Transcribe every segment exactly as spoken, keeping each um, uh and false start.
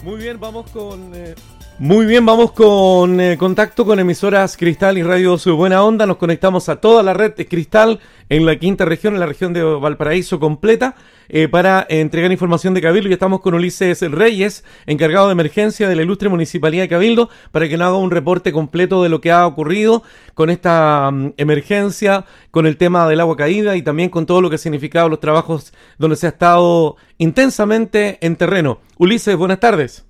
Muy bien, vamos con... Eh... Muy bien, vamos con eh, contacto con emisoras Cristal y Radio Su Buena Onda. Nos conectamos a toda la red de Cristal en la quinta región, en la región de Valparaíso completa, eh, para eh, entregar información de Cabildo. Y estamos con Ulises Reyes, encargado de emergencia de la ilustre Municipalidad de Cabildo, para que nos haga un reporte completo de lo que ha ocurrido con esta um, emergencia, con el tema del agua caída y también con todo lo que ha significado los trabajos donde se ha estado intensamente en terreno. Ulises, buenas tardes.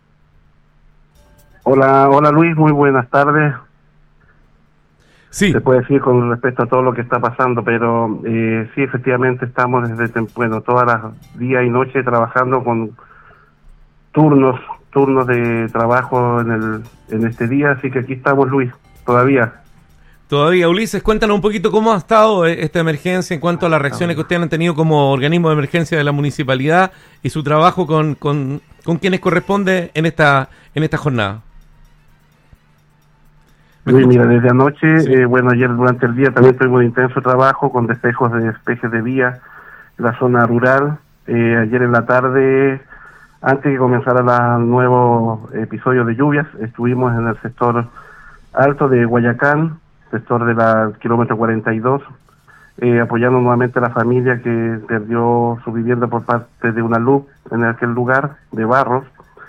Hola, hola Luis, muy buenas tardes. Sí. Se puede decir con respecto a todo lo que está pasando, pero eh, sí, efectivamente estamos desde, bueno, todas las días y noches trabajando con turnos, turnos de trabajo en el en este día, así que aquí estamos, Luis, todavía. Todavía, Ulises, cuéntanos un poquito cómo ha estado esta emergencia en cuanto a las reacciones que ustedes han tenido como organismo de emergencia de la municipalidad y su trabajo con, con, con quienes corresponde en esta, en esta jornada. Luis, mira, desde anoche, sí. eh, bueno, ayer durante el día también tuvimos un intenso trabajo con despejos de especies de vía en la zona rural. Eh, ayer en la tarde, antes que comenzara el nuevo episodio de lluvias, estuvimos en el sector alto de Guayacán, sector de la kilómetro cuarenta y dos, eh, apoyando nuevamente a la familia que perdió su vivienda por parte de una luz en aquel lugar de Barros,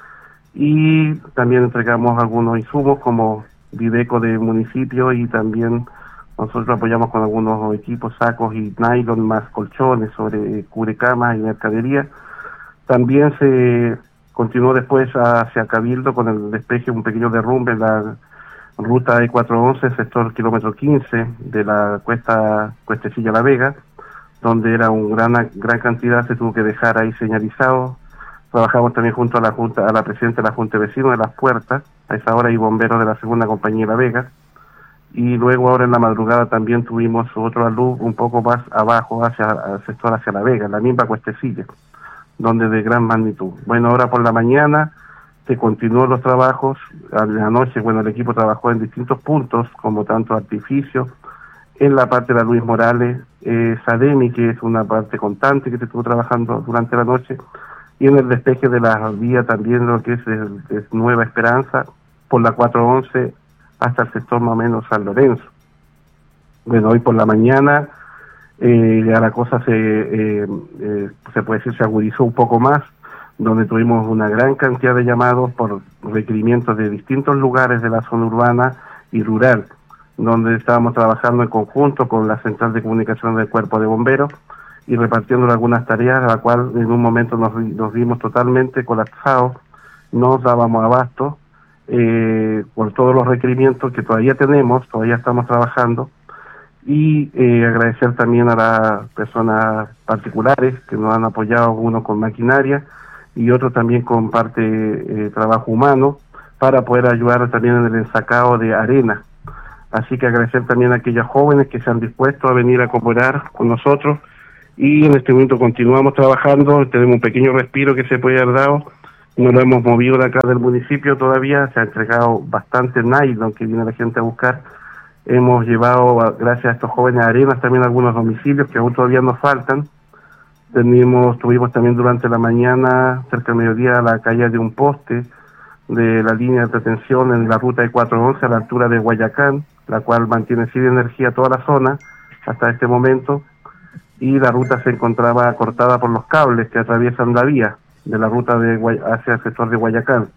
y también entregamos algunos insumos como Videco de municipio, y también nosotros apoyamos con algunos equipos, sacos y nylon más colchones sobre cubrecamas y mercadería. También se continuó después hacia Cabildo con el despeje, un pequeño derrumbe en la ruta E cuatrocientos once, sector kilómetro quince de la cuesta Cuestecilla La Vega, donde era una gran, gran cantidad, se tuvo que dejar ahí señalizado. Trabajamos también junto a la junta, a la presidenta de la Junta de Vecinos de Las Puertas, a esa hora, y bomberos de la segunda compañía de La Vega. Y luego ahora en la madrugada también tuvimos otro luz un poco más abajo, hacia el sector hacia La Vega, la misma Cuestecilla, donde de gran magnitud. Bueno, ahora por la mañana se continuó los trabajos. A la noche, bueno, el equipo trabajó en distintos puntos, como tanto artificio, en la parte de la Luis Morales, eh, Sademi, que es una parte constante que se estuvo trabajando durante la noche, y en el despeje de la vía también, lo que es, el, es Nueva Esperanza, por la cuatrocientos once hasta el sector más o menos San Lorenzo. Bueno, hoy por la mañana eh, ya la cosa se, eh, eh, se puede decir, se agudizó un poco más, donde tuvimos una gran cantidad de llamados por requerimientos de distintos lugares de la zona urbana y rural, donde estábamos trabajando en conjunto con la Central de Comunicación del Cuerpo de Bomberos y repartiendo algunas tareas, a la cual en un momento nos, nos vimos totalmente colapsados, no dábamos abasto eh, por todos los requerimientos que todavía tenemos, todavía estamos trabajando, y eh, agradecer también a las personas particulares que nos han apoyado, uno con maquinaria y otro también con parte eh, trabajo humano, para poder ayudar también en el ensacado de arena. Así que agradecer también a aquellos jóvenes que se han dispuesto a venir a cooperar con nosotros, y en este momento continuamos trabajando. Tenemos un pequeño respiro que se puede haber dado, no lo hemos movido de acá del municipio todavía, se ha entregado bastante nylon que viene la gente a buscar. Hemos llevado, gracias a estos jóvenes arenas, también algunos domicilios que aún todavía nos faltan. Tenemos, tuvimos también durante la mañana, cerca del mediodía, la caída de un poste de la línea de retención en la ruta E cuatrocientos once a la altura de Guayacán, la cual mantiene sin energía toda la zona hasta este momento, y la ruta se encontraba cortada por los cables que atraviesan la vía de la ruta de Guay hacia el sector de Guayacán.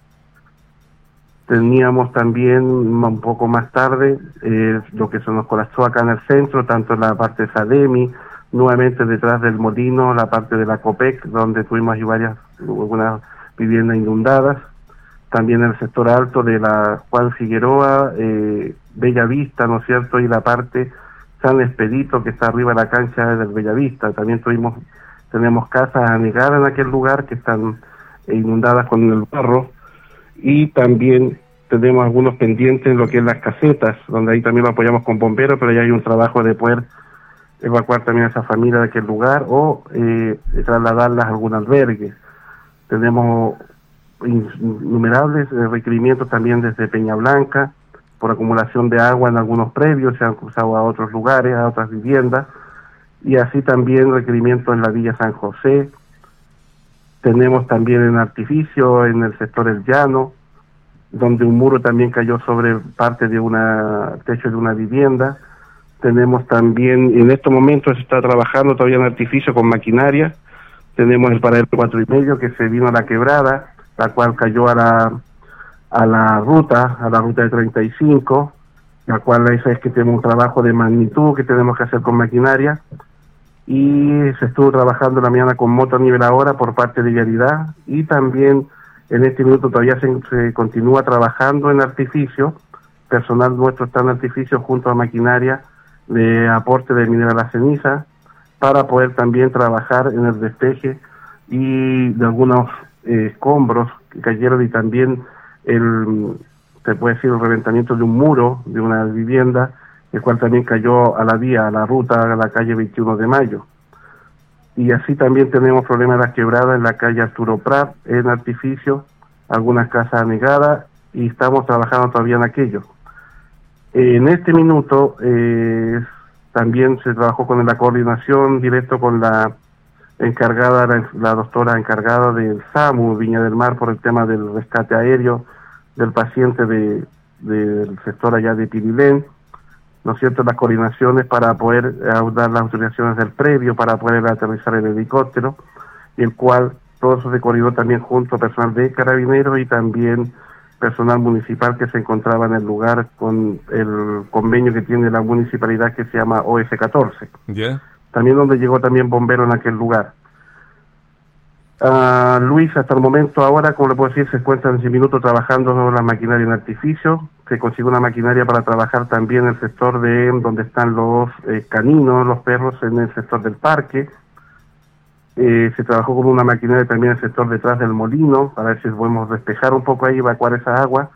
Teníamos también un poco más tarde eh, lo que se nos colapsó acá en el centro, tanto en la parte de Sademi, nuevamente detrás del molino, la parte de la Copec, donde tuvimos ahí varias, algunas viviendas inundadas. También en el sector alto de la Juan Figueroa, eh, Bella Vista, ¿no es cierto?, y la parte San Expedito, que está arriba de la cancha del Bellavista. También tuvimos, tenemos casas anegadas en aquel lugar que están inundadas con el barro, y también tenemos algunos pendientes en lo que es las casetas, donde ahí también lo apoyamos con bomberos, pero ya hay un trabajo de poder evacuar también a esa familia de aquel lugar, o eh, trasladarlas a algún albergue. Tenemos innumerables requerimientos también desde Peña Blanca, por acumulación de agua en algunos predios, se han cruzado a otros lugares, a otras viviendas, y así también requerimientos en la Villa San José, Tenemos también en artificio, en el sector El Llano, donde un muro también cayó sobre parte de una techo de una vivienda. Tenemos también, en estos momentos se está trabajando todavía en artificio con maquinaria. Tenemos el paradero cuatro y medio que se vino a la quebrada, la cual cayó a la a la ruta, a la ruta de treinta y cinco, la cual esa es que tenemos un trabajo de magnitud que tenemos que hacer con maquinaria. Y se estuvo trabajando en la mañana con moto niveladora por parte de Vialidad, y también en este minuto todavía se, se continúa trabajando en artificio. Personal nuestro está en artificio junto a maquinaria de aporte de mineral a la ceniza, para poder también trabajar en el despeje y de algunos eh, escombros que cayeron, y también el, se puede decir, el reventamiento de un muro de una vivienda, el cual también cayó a la vía, a la ruta, a la calle veintiuno de mayo. Y así también tenemos problemas de las quebradas en la calle Arturo Prat, en artificio, algunas casas anegadas, y estamos trabajando todavía en aquello. Eh, en este minuto eh, también se trabajó con la coordinación directo con la encargada, la, la doctora encargada del SAMU Viña del Mar, por el tema del rescate aéreo del paciente de, de, del sector allá de Pirilén, ¿no es cierto?, las coordinaciones para poder eh, dar las autorizaciones del previo para poder aterrizar el helicóptero, y el cual todo eso se coordinó también junto a personal de Carabineros y también personal municipal que se encontraba en el lugar con el convenio que tiene la municipalidad que se llama O S catorce. Yeah. También donde llegó también bombero en aquel lugar. Uh, Luis, hasta el momento ahora, como le puedo decir, se encuentra en ese minuto trabajando en la maquinaria en artificio. Se consiguió una maquinaria para trabajar también en el sector de donde están los eh, caninos, los perros, en el sector del parque. Eh, se trabajó con una maquinaria también en el sector detrás del molino, para ver si podemos despejar un poco ahí, evacuar esa agua.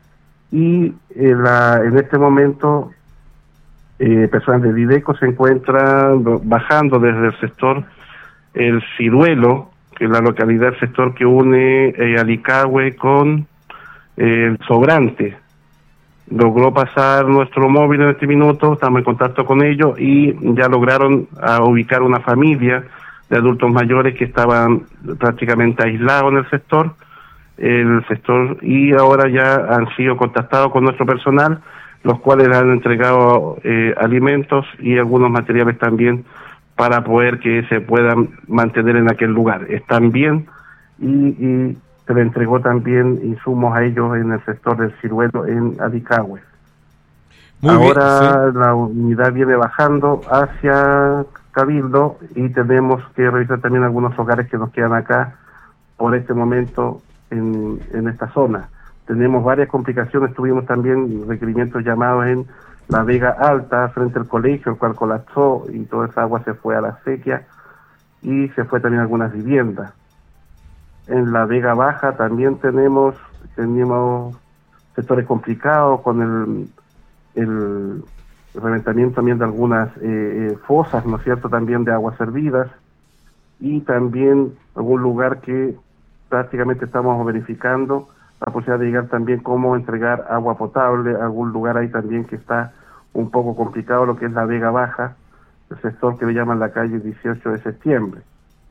Y eh, la, en este momento, eh, personal de Dideco se encuentra bajando desde el sector El Ciruelo, que es la localidad, el sector que une eh, Alicahue con eh, el Sobrante. Logró pasar nuestro móvil en este minuto, estamos en contacto con ellos, y ya lograron a ubicar una familia de adultos mayores que estaban prácticamente aislados en el sector, el sector, y ahora ya han sido contactados con nuestro personal, los cuales les han entregado eh, alimentos y algunos materiales también para poder que se puedan mantener en aquel lugar. Están bien, y, y se le entregó también insumos a ellos en el sector del Ciruelo en Alicahue. Muy ahora bien, sí. La unidad viene bajando hacia Cabildo, y tenemos que revisar también algunos hogares que nos quedan acá por este momento en, en esta zona. Tenemos varias complicaciones, tuvimos también requerimientos llamados en la Vega Alta, frente al colegio, el cual colapsó y toda esa agua se fue a la sequía, y se fue también a algunas viviendas. En la Vega Baja también tenemos, tenemos sectores complicados con el, el reventamiento también de algunas eh, eh, fosas, ¿no es cierto?, también de aguas servidas, y también algún lugar que prácticamente estamos verificando la posibilidad de llegar también cómo entregar agua potable, algún lugar ahí también que está un poco complicado, lo que es la Vega Baja, el sector que le llaman la calle dieciocho de septiembre.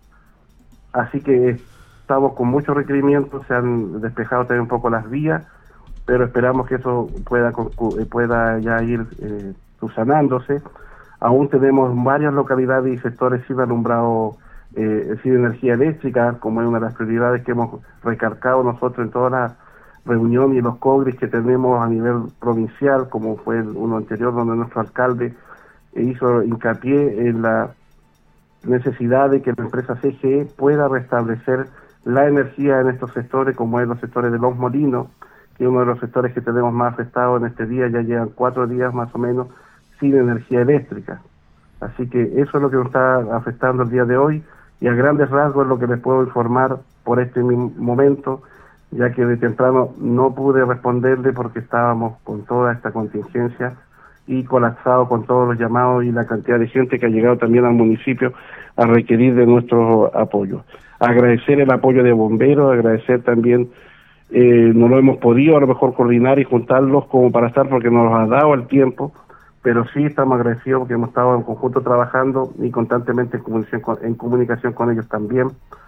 Así que estamos con muchos requerimientos, se han despejado también un poco las vías, pero esperamos que eso pueda pueda ya ir eh, subsanándose. Aún tenemos varias localidades y sectores sin alumbrado, eh, sin energía eléctrica, como es una de las prioridades que hemos recalcado nosotros en todas las reuniones y los congres que tenemos a nivel provincial, como fue el uno anterior, donde nuestro alcalde hizo hincapié en la necesidad de que la empresa C G E pueda restablecer la energía en estos sectores, como es los sectores de Los Molinos, que es uno de los sectores que tenemos más afectados en este día. Ya llevan cuatro días más o menos sin energía eléctrica. Así que eso es lo que nos está afectando el día de hoy, y a grandes rasgos es lo que les puedo informar por este momento, ya que de temprano no pude responderle porque estábamos con toda esta contingencia y colapsado con todos los llamados y la cantidad de gente que ha llegado también al municipio a requerir de nuestro apoyo. Agradecer el apoyo de bomberos, agradecer también, eh, no lo hemos podido a lo mejor coordinar y juntarlos como para estar, porque nos ha dado el tiempo, pero sí estamos agradecidos porque hemos estado en conjunto trabajando y constantemente en comunicación con, en comunicación con ellos también.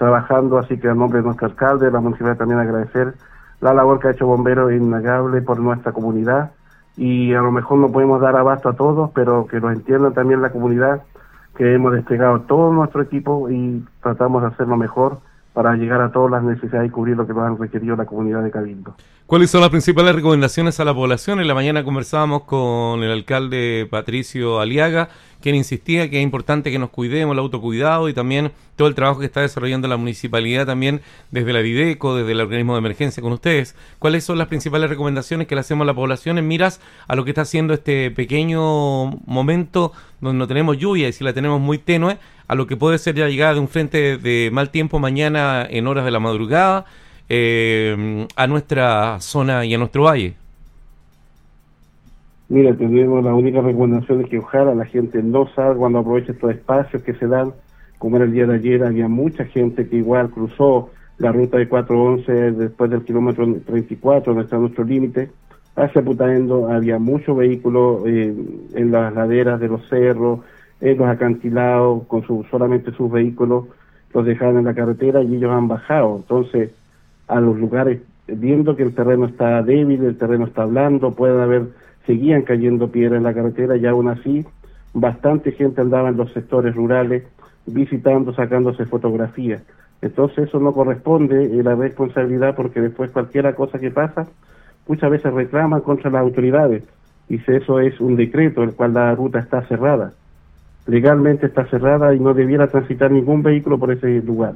trabajando, así que a nombre de nuestro alcalde, de la municipalidad también agradecer la labor que ha hecho Bomberos, innegable por nuestra comunidad, y a lo mejor no podemos dar abasto a todos, pero que nos entiendan también la comunidad, que hemos desplegado todo nuestro equipo y tratamos de hacerlo mejor para llegar a todas las necesidades y cubrir lo que nos han requerido la comunidad de Cabildo. ¿Cuáles son las principales recomendaciones a la población? En la mañana conversábamos con el alcalde Patricio Aliaga, quien insistía que es importante que nos cuidemos, el autocuidado y también todo el trabajo que está desarrollando la municipalidad también desde la Videco, desde el organismo de emergencia con ustedes. ¿Cuáles son las principales recomendaciones que le hacemos a la población en miras a lo que está haciendo este pequeño momento donde no tenemos lluvia y si la tenemos muy tenue, a lo que puede ser ya llegada de un frente de mal tiempo mañana en horas de la madrugada eh, a nuestra zona y a nuestro valle? Mira, tenemos la única recomendación es que ojalá la gente no salga cuando aproveche estos espacios que se dan. Como era el día de ayer, había mucha gente que igual cruzó la ruta de cuatro once después del kilómetro treinta y cuatro, donde está nuestro límite, hacia Putaendo. Había muchos vehículos eh, en las laderas de los cerros, en los acantilados, con su, solamente sus vehículos los dejaban en la carretera y ellos han bajado. Entonces, a los lugares, viendo que el terreno está débil, el terreno está blando, pueden haber... seguían cayendo piedras en la carretera y aún así bastante gente andaba en los sectores rurales visitando, sacándose fotografías. Entonces eso no corresponde eh, la responsabilidad, porque después cualquier cosa que pasa muchas veces reclaman contra las autoridades y si eso es un decreto el cual la ruta está cerrada, legalmente está cerrada y no debiera transitar ningún vehículo por ese lugar,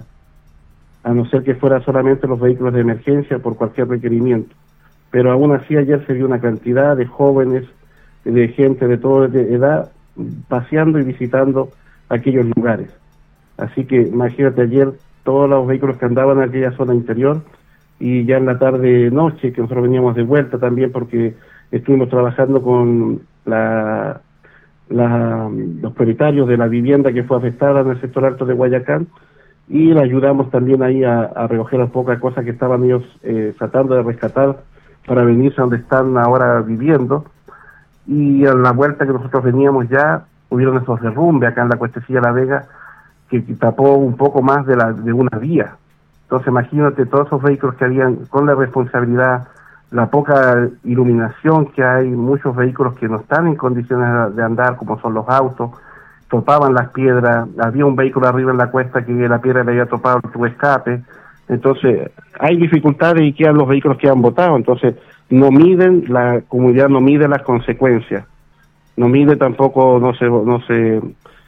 a no ser que fuera solamente los vehículos de emergencia por cualquier requerimiento. Pero aún así ayer se vio una cantidad de jóvenes, de gente de toda edad, paseando y visitando aquellos lugares. Así que imagínate ayer todos los vehículos que andaban en aquella zona interior, y ya en la tarde noche, que nosotros veníamos de vuelta también porque estuvimos trabajando con la, la, los prioritarios de la vivienda que fue afectada en el sector alto de Guayacán, y le ayudamos también ahí a, a recoger las pocas cosas que estaban ellos eh, tratando de rescatar para venirse a donde están ahora viviendo. Y a la vuelta que nosotros veníamos ya, hubieron esos derrumbes acá en la Cuestecilla de la Vega, que tapó un poco más de, la, de una vía. Entonces imagínate todos esos vehículos que habían, con la responsabilidad, la poca iluminación que hay, muchos vehículos que no están en condiciones de andar, como son los autos, topaban las piedras, había un vehículo arriba en la cuesta que la piedra le había topado el tubo escape. Entonces, hay dificultades y quedan los vehículos que han botado. Entonces, no miden, la comunidad no mide las consecuencias. No mide tampoco, no se no se,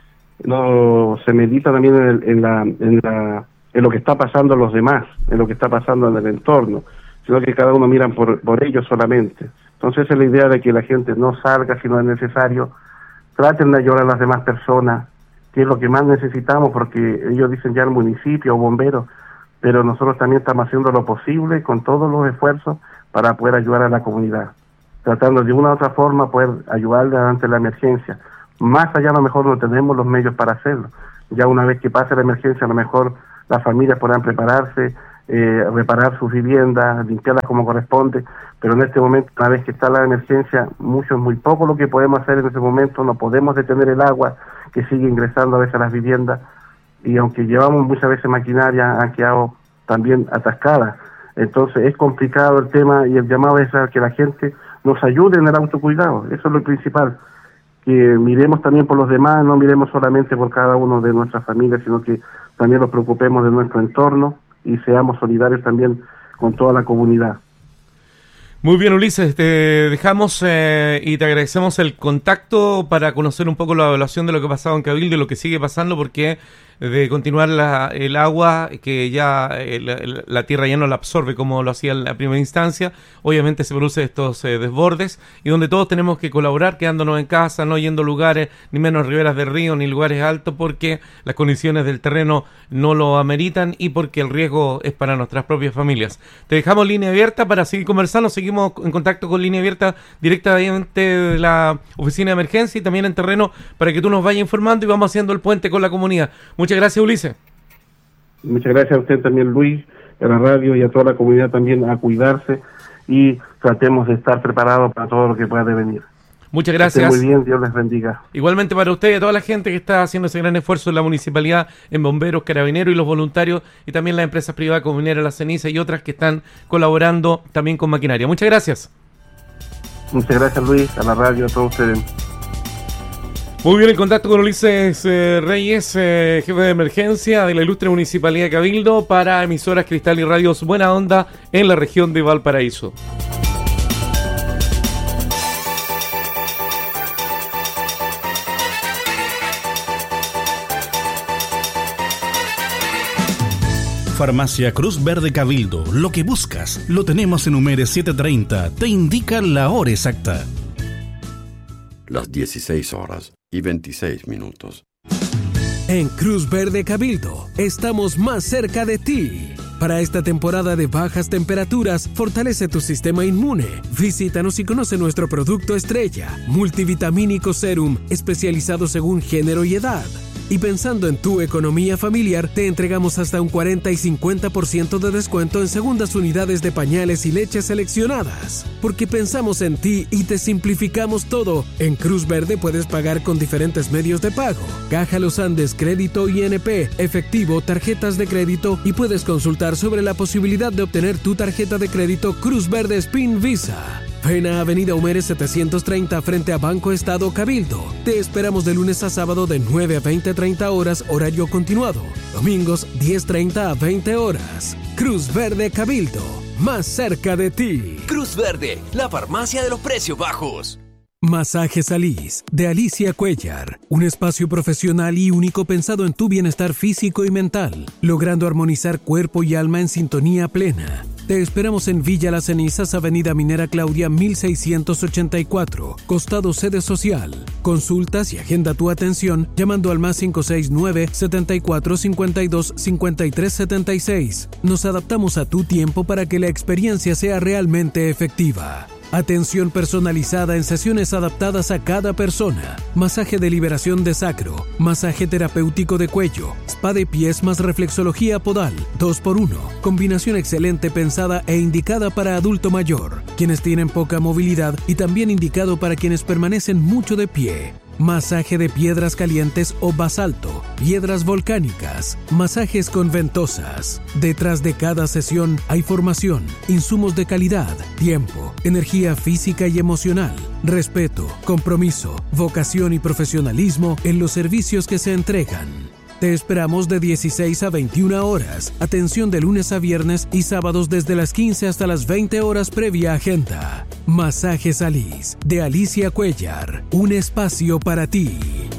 no se medita también en, el, en, la, en, la, en lo que está pasando a los demás, en lo que está pasando en el entorno, sino que cada uno mira por, por ellos solamente. Entonces, esa es la idea de que la gente no salga si no es necesario. Traten de ayudar a las demás personas, que es lo que más necesitamos, porque ellos dicen ya el municipio o bomberos, pero nosotros también estamos haciendo lo posible con todos los esfuerzos para poder ayudar a la comunidad, tratando de una u otra forma poder ayudarle ante la emergencia. Más allá a lo mejor no tenemos los medios para hacerlo. Ya una vez que pase la emergencia, a lo mejor las familias podrán prepararse, eh, reparar sus viviendas, limpiarlas como corresponde, pero en este momento, una vez que está la emergencia, mucho es muy poco lo que podemos hacer en ese momento. No podemos detener el agua que sigue ingresando a veces a las viviendas, y aunque llevamos muchas veces maquinaria, han quedado también atascadas. Entonces es complicado el tema, y el llamado es a que la gente nos ayude en el autocuidado. Eso es lo principal, que miremos también por los demás, no miremos solamente por cada uno de nuestras familias, sino que también nos preocupemos de nuestro entorno y seamos solidarios también con toda la comunidad. Muy bien, Ulises, te dejamos eh, y te agradecemos el contacto para conocer un poco la evaluación de lo que ha pasado en Cabildo y lo que sigue pasando, porque de continuar la, el agua, que ya eh, la, la tierra ya no la absorbe como lo hacía en la primera instancia, obviamente se producen estos eh, desbordes, y donde todos tenemos que colaborar, quedándonos en casa, no yendo a lugares, ni menos riberas de río, ni lugares altos, porque las condiciones del terreno no lo ameritan y porque el riesgo es para nuestras propias familias. Te dejamos línea abierta para seguir conversando, seguimos en contacto con línea abierta directamente de la oficina de emergencia y también en terreno para que tú nos vayas informando y vamos haciendo el puente con la comunidad. Muchas gracias, Ulises. Muchas gracias a usted también, Luis, a la radio y a toda la comunidad también, a cuidarse y tratemos de estar preparados para todo lo que pueda devenir. Muchas gracias. Muy bien, Dios les bendiga. Igualmente para usted y a toda la gente que está haciendo ese gran esfuerzo en la municipalidad, en bomberos, carabineros y los voluntarios, y también las empresas privadas como Minera La Ceniza y otras que están colaborando también con maquinaria. Muchas gracias. Muchas gracias, Luis, a la radio, a todos ustedes. Muy bien, el contacto con Ulises eh, Reyes, eh, jefe de emergencia de la ilustre Municipalidad de Cabildo para emisoras Cristal y Radios Buena Onda en la región de Valparaíso. Farmacia Cruz Verde Cabildo. Lo que buscas lo tenemos en Humeres siete treinta. Te indica la hora exacta. Las dieciséis horas y veintiséis minutos. En Cruz Verde Cabildo estamos más cerca de ti. Para esta temporada de bajas temperaturas, fortalece tu sistema inmune. Visítanos y conoce nuestro producto estrella, Multivitamínico Serum, especializado según género y edad. Y pensando en tu economía familiar, te entregamos hasta un cuarenta y cincuenta por ciento de descuento en segundas unidades de pañales y leches seleccionadas. Porque pensamos en ti y te simplificamos todo. En Cruz Verde puedes pagar con diferentes medios de pago. Caja Los Andes, crédito I N P, efectivo, tarjetas de crédito, y puedes consultar sobre la posibilidad de obtener tu tarjeta de crédito Cruz Verde Spin Visa. Ven a Avenida Humeres setecientos treinta frente a Banco Estado Cabildo. Te esperamos de lunes a sábado de nueve a veinte treinta horas, horario continuado. Domingos diez treinta a veinte horas. Cruz Verde Cabildo, más cerca de ti. Cruz Verde, la farmacia de los precios bajos. Masajes Alice, de Alicia Cuellar. Un espacio profesional y único pensado en tu bienestar físico y mental, logrando armonizar cuerpo y alma en sintonía plena. Te esperamos en Villa Las Cenizas, Avenida Minera Claudia mil seiscientos ochenta y cuatro, costado sede social. Consultas y agenda tu atención llamando al más cinco seis nueve, setenta y cuatro, cincuenta y dos, cincuenta y tres setenta y seis. Nos adaptamos a tu tiempo para que la experiencia sea realmente efectiva. Atención personalizada en sesiones adaptadas a cada persona. Masaje de liberación de sacro, masaje terapéutico de cuello, spa de pies más reflexología podal, dos por uno. Combinación excelente pensada e indicada para adulto mayor, quienes tienen poca movilidad, y también indicado para quienes permanecen mucho de pie. Masaje de piedras calientes o basalto, piedras volcánicas, masajes con ventosas. Detrás de cada sesión hay formación, insumos de calidad, tiempo, energía física y emocional, respeto, compromiso, vocación y profesionalismo en los servicios que se entregan. Te esperamos de dieciséis a veintiuna horas. Atención de lunes a viernes y sábados desde las quince hasta las veinte horas previa agenda. Masajes Alice, de Alicia Cuellar. Un espacio para ti.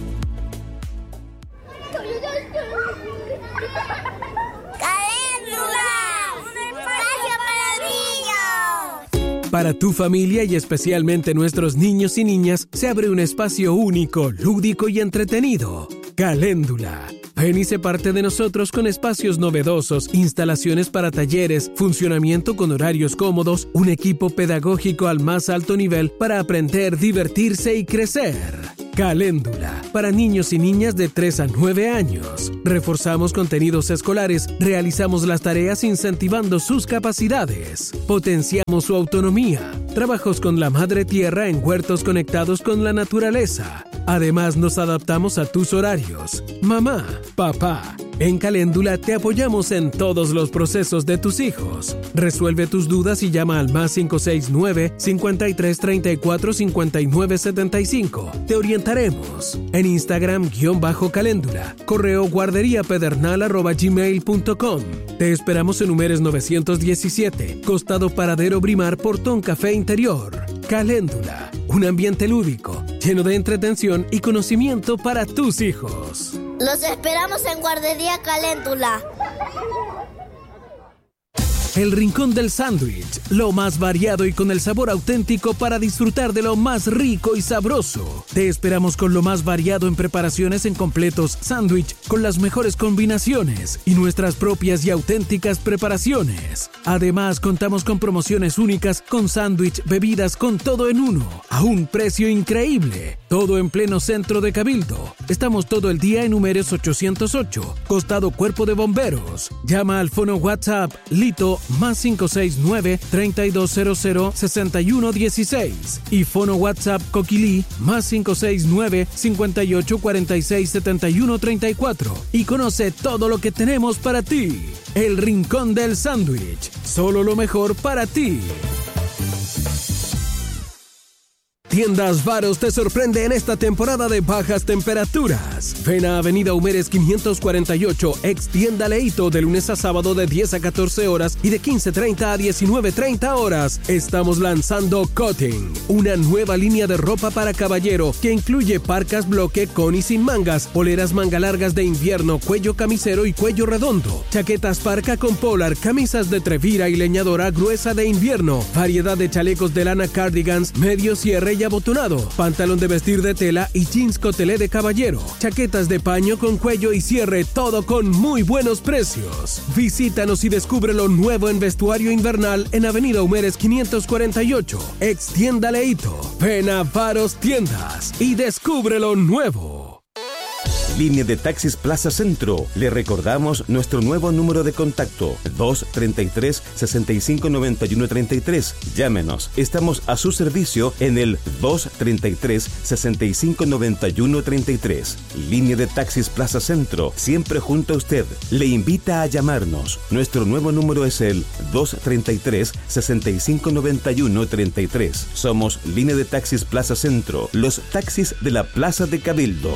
Para tu familia y especialmente nuestros niños y niñas, se abre un espacio único, lúdico y entretenido. Caléndula. Ven y sé parte de nosotros con espacios novedosos, instalaciones para talleres, funcionamiento con horarios cómodos, un equipo pedagógico al más alto nivel para aprender, divertirse y crecer. Caléndula, para niños y niñas de tres a nueve años. Reforzamos contenidos escolares, realizamos las tareas incentivando sus capacidades. Potenciamos su autonomía. Trabajos con la madre tierra en huertos conectados con la naturaleza. Además, nos adaptamos a tus horarios. Mamá, papá, en Caléndula te apoyamos en todos los procesos de tus hijos. Resuelve tus dudas y llama al más cinco seis nueve, cincuenta y tres, treinta y cuatro, cincuenta y nueve setenta y cinco. Te orientaremos. En Instagram, guión bajo Caléndula. Correo guarderiapedernal arroba gmail punto com. Te esperamos en Humeres novecientos diecisiete, costado Paradero Brimar, Portón Café Interior. Caléndula, un ambiente lúdico, lleno de entretención y conocimiento para tus hijos. Los esperamos en Guardería Caléndula. El Rincón del Sándwich, lo más variado y con el sabor auténtico para disfrutar de lo más rico y sabroso. Te esperamos con lo más variado en preparaciones en completos, sándwich con las mejores combinaciones y nuestras propias y auténticas preparaciones. Además, contamos con promociones únicas con sándwich, bebidas con todo en uno, a un precio increíble. Todo en pleno centro de Cabildo. Estamos todo el día en Humeres ochocientos ocho, costado Cuerpo de Bomberos. Llama al fono WhatsApp Lito más cinco seis nueve, tres dos cero cero, seis uno uno seis y fono WhatsApp Coquilí más cinco seis nueve, cinco ocho cuatro seis, siete uno tres cuatro y conoce todo lo que tenemos para ti. El Rincón del Sándwich, solo lo mejor para ti. Tiendas Varos te sorprende en esta temporada de bajas temperaturas. Ven a Avenida Humeres quinientos cuarenta y ocho, ex Tienda Leito, de lunes a sábado de diez a catorce horas y de quince treinta a diecinueve treinta horas. Estamos lanzando Cotting, una nueva línea de ropa para caballero que incluye parcas bloque con y sin mangas, poleras manga largas de invierno, cuello camisero y cuello redondo, chaquetas parca con polar, camisas de trevira y leñadora gruesa de invierno, variedad de chalecos de lana, cardigans, medio cierre y abotonado, pantalón de vestir de tela y jeans cotelé de caballero, chaquetas de paño con cuello y cierre, todo con muy buenos precios. Visítanos y descubre lo nuevo en vestuario invernal en Avenida Humeres quinientos cuarenta y ocho, ex Tienda Leito. Ven a Varos Tiendas y descubre lo nuevo. Línea de Taxis Plaza Centro. Le recordamos nuestro nuevo número de contacto: dos treinta y tres, sesenta y cinco, noventa y uno treinta y tres. Llámenos. Estamos a su servicio en el dos treinta y tres, sesenta y cinco, noventa y uno treinta y tres. Línea de Taxis Plaza Centro, siempre junto a usted. Le invita a llamarnos. Nuestro nuevo número es el dos treinta y tres, sesenta y cinco, noventa y uno treinta y tres. Somos Línea de Taxis Plaza Centro, los taxis de la Plaza de Cabildo.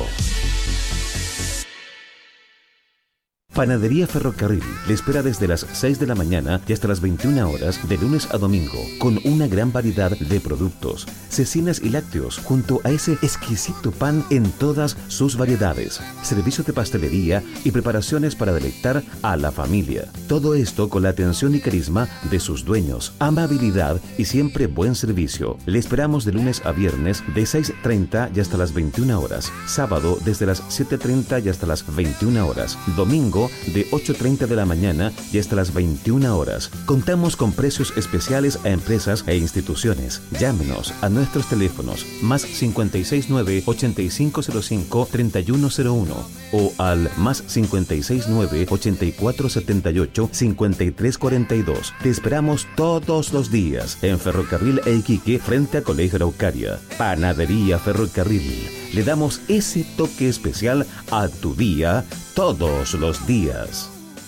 Panadería Ferrocarril le espera desde las seis de la mañana y hasta las veintiuna horas de lunes a domingo, con una gran variedad de productos, cecinas y lácteos, junto a ese exquisito pan en todas sus variedades, servicio de pastelería y preparaciones para deleitar a la familia. Todo esto con la atención y carisma de sus dueños, amabilidad y siempre buen servicio. Le esperamos de lunes a viernes de seis treinta y hasta las veintiuna horas, sábado desde las siete treinta y hasta las veintiuna horas, domingo de ocho treinta de la mañana y hasta las veintiuna horas. Contamos con precios especiales a empresas e instituciones. Llámenos a nuestros teléfonos más cinco seis nueve, ochenta y cinco cero cinco, treinta y uno cero uno o al más cinco seis nueve, ochenta y cuatro setenta y ocho, cincuenta y tres cuarenta y dos. Te esperamos todos los días en Ferrocarril e Iquique, frente a Colegio Araucaria. Panadería Ferrocarril. Le damos ese toque especial a tu día todos los días.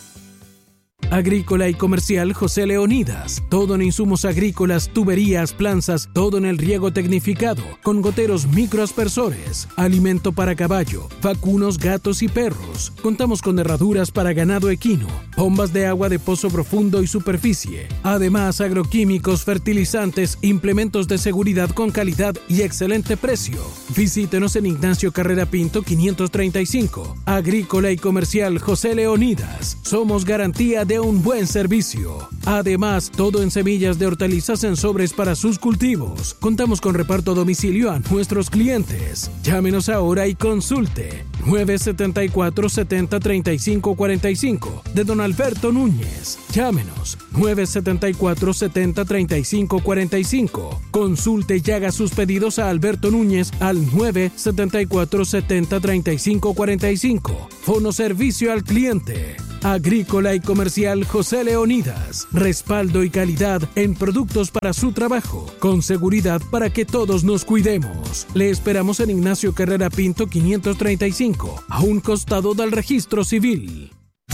Agrícola y Comercial José Leonidas. Todo en insumos agrícolas, tuberías, planzas, todo en el riego tecnificado, con goteros microaspersores, alimento para caballo, vacunos, gatos y perros. Contamos con herraduras para ganado equino, bombas de agua de pozo profundo y superficie. Además, agroquímicos, fertilizantes, implementos de seguridad con calidad y excelente precio. Visítenos en Ignacio Carrera Pinto quinientos treinta y cinco. Agrícola y Comercial José Leonidas. Somos garantía de un buen servicio. Además, todo en semillas de hortalizas en sobres para sus cultivos. Contamos con reparto a domicilio a nuestros clientes. Llámenos ahora y consulte. nueve setenta y cuatro, setenta, treinta y cinco cuarenta y cinco de Don Alberto Núñez. Llámenos nueve setenta y cuatro, setenta, treinta y cinco cuarenta y cinco. Consulte y haga sus pedidos a Alberto Núñez al nueve setenta y cuatro, setenta, treinta y cinco cuarenta y cinco. Fono Servicio al Cliente. Agrícola y Comercial José Leonidas. Respaldo y calidad en productos para su trabajo, con seguridad para que todos nos cuidemos. Le esperamos en Ignacio Carrera Pinto quinientos treinta y cinco, a un costado del Registro Civil.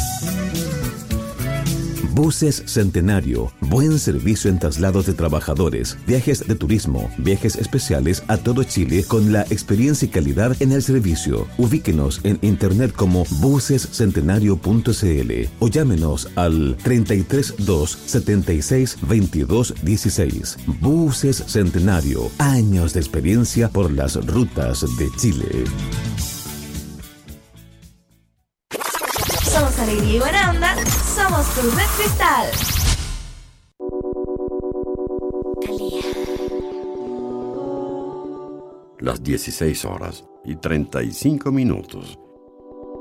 Buses Centenario, buen servicio en traslados de trabajadores, viajes de turismo, viajes especiales a todo Chile con la experiencia y calidad en el servicio. Ubíquenos en internet como buses centenario punto c l o llámenos al treinta y tres dos, setenta y seis, veintidós dieciséis. Buses Centenario, años de experiencia por las rutas de Chile. Somos alegría y buena onda, somos Cruz de Cristal. Las dieciséis horas y treinta y cinco minutos.